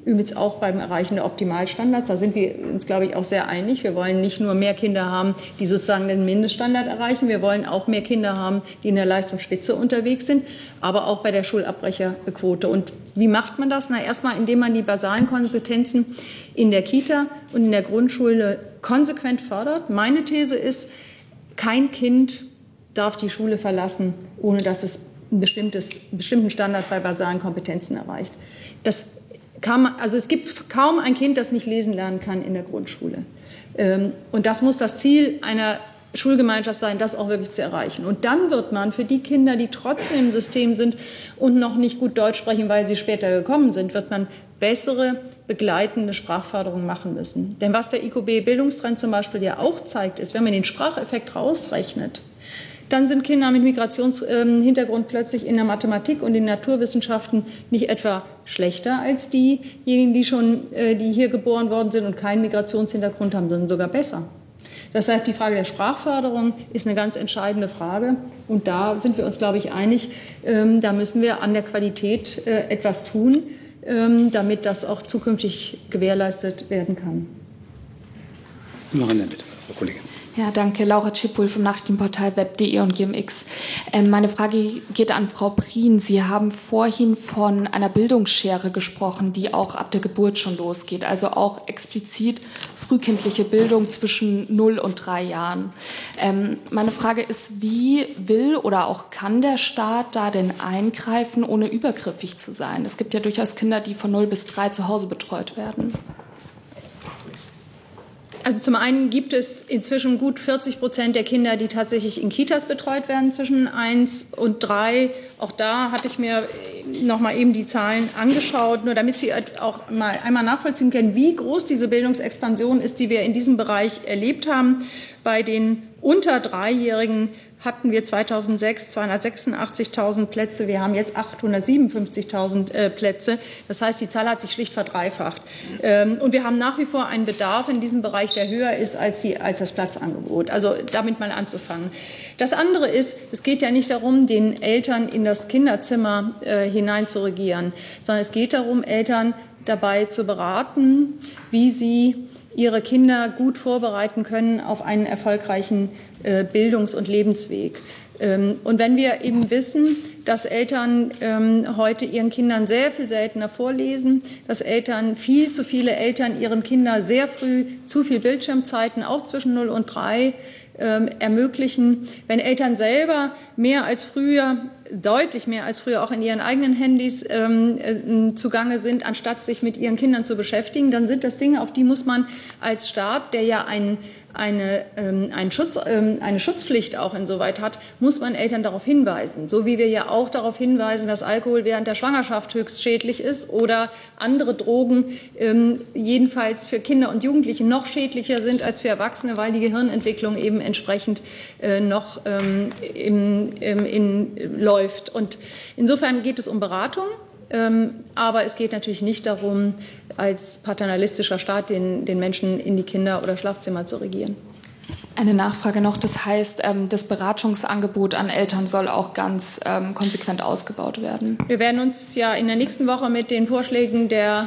übrigens auch beim Erreichen der Optimalstandards. Da sind wir uns, glaube ich, auch sehr einig. Wir wollen nicht nur mehr Kinder haben, die sozusagen den Mindeststandard erreichen. Wir wollen auch mehr Kinder haben, die in der Leistungsspitze unterwegs sind, aber auch bei der Schulabbrecherquote. Und wie macht man das? Na, erstmal, indem man die basalen Kompetenzen in der Kita und in der Grundschule konsequent fördert. Meine These ist, kein Kind darf die Schule verlassen, ohne dass es einen bestimmten Standard bei basalen Kompetenzen erreicht. Es gibt kaum ein Kind, das nicht lesen lernen kann in der Grundschule. Und das muss das Ziel einer Schulgemeinschaft sein, das auch wirklich zu erreichen. Und dann wird man für die Kinder, die trotzdem im System sind und noch nicht gut Deutsch sprechen, weil sie später gekommen sind, wird man bessere begleitende Sprachförderung machen müssen. Denn was der IQB-Bildungstrend zum Beispiel ja auch zeigt, ist, wenn man den Spracheffekt rausrechnet, dann sind Kinder mit Migrationshintergrund plötzlich in der Mathematik und in Naturwissenschaften nicht etwa schlechter als diejenigen, die hier geboren worden sind und keinen Migrationshintergrund haben, sondern sogar besser. Das heißt, die Frage der Sprachförderung ist eine ganz entscheidende Frage. Und da sind wir uns, glaube ich, einig, da müssen wir an der Qualität etwas tun, damit das auch zukünftig gewährleistet werden kann. Noch in der Mitte, Frau Kollegin. Ja, danke. Laura Cipul vom Nachrichtenportal web.de und GMX. Meine Frage geht an Frau Prien. Sie haben vorhin von einer Bildungsschere gesprochen, die auch ab der Geburt schon losgeht. Also auch explizit frühkindliche Bildung zwischen 0 und 3 Jahren. Meine Frage ist, wie will oder auch kann der Staat da denn eingreifen, ohne übergriffig zu sein? Es gibt ja durchaus Kinder, die von 0 bis 3 zu Hause betreut werden. Also zum einen gibt es inzwischen gut 40% der Kinder, die tatsächlich in Kitas betreut werden zwischen 1 und 3. Auch da hatte ich mir noch mal eben die Zahlen angeschaut, nur damit Sie auch mal einmal nachvollziehen können, wie groß diese Bildungsexpansion ist, die wir in diesem Bereich erlebt haben. Bei den unter 3-Jährigen hatten wir 2006 286.000 Plätze. Wir haben jetzt 857.000 Plätze. Das heißt, die Zahl hat sich schlicht verdreifacht. Und wir haben nach wie vor einen Bedarf in diesem Bereich, der höher ist als das Platzangebot. Also damit mal anzufangen. Das andere ist, es geht ja nicht darum, den Eltern in das Kinderzimmer hinein zu regieren, sondern es geht darum, Eltern dabei zu beraten, wie sie ihre Kinder gut vorbereiten können auf einen erfolgreichen Bildungs- und Lebensweg. Und wenn wir eben wissen, dass Eltern heute ihren Kindern sehr viel seltener vorlesen, dass viel zu viele Eltern ihren Kindern sehr früh zu viel Bildschirmzeiten, auch zwischen 0 und 3, ermöglichen. Wenn Eltern selber deutlich mehr als früher auch in ihren eigenen Handys zugange sind, anstatt sich mit ihren Kindern zu beschäftigen, dann sind das Dinge, auf die muss man als Staat, der ja eine Schutzpflicht auch insoweit hat, muss man Eltern darauf hinweisen. So wie wir ja auch darauf hinweisen, dass Alkohol während der Schwangerschaft höchst schädlich ist oder andere Drogen jedenfalls für Kinder und Jugendliche noch schädlicher sind als für Erwachsene, weil die Gehirnentwicklung eben entsprechend noch läuft. Und insofern geht es um Beratung. Aber es geht natürlich nicht darum, als paternalistischer Staat den Menschen in die Kinder- oder Schlafzimmer zu regieren. Eine Nachfrage noch. Das heißt, das Beratungsangebot an Eltern soll auch ganz konsequent ausgebaut werden. Wir werden uns ja in der nächsten Woche mit den Vorschlägen der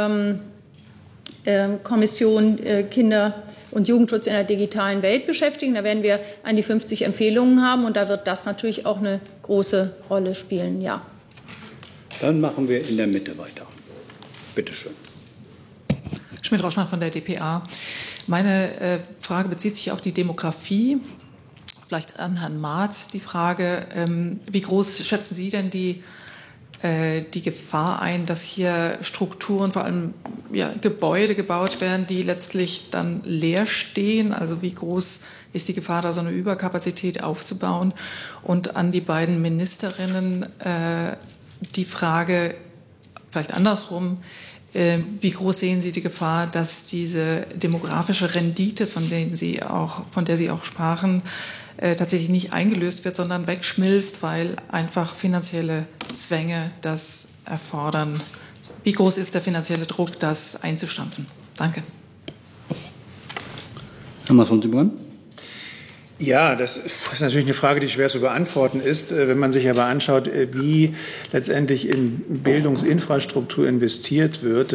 Kommission Kinder- und Jugendschutz in der digitalen Welt beschäftigen. Da werden wir an die 50 Empfehlungen haben und da wird das natürlich auch eine große Rolle spielen, ja. Dann machen wir in der Mitte weiter. Bitte schön. Schmidt-Rauschmann von der dpa. Meine Frage bezieht sich auf die Demografie. Vielleicht an Herrn Marz die Frage, wie groß schätzen Sie denn die Gefahr ein, dass hier Strukturen, vor allem Gebäude gebaut werden, die letztlich dann leer stehen? Also wie groß ist die Gefahr, da so eine Überkapazität aufzubauen? Und an die beiden Ministerinnen die Frage, vielleicht andersrum, wie groß sehen Sie die Gefahr, dass diese demografische Rendite, von der Sie auch sprachen, tatsächlich nicht eingelöst wird, sondern wegschmilzt, weil einfach finanzielle Zwänge das erfordern? Wie groß ist der finanzielle Druck, das einzustampfen? Danke. Herr Maas-von-Siebern. Ja, das ist natürlich eine Frage, die schwer zu beantworten ist. Wenn man sich aber anschaut, wie letztendlich in Bildungsinfrastruktur investiert wird,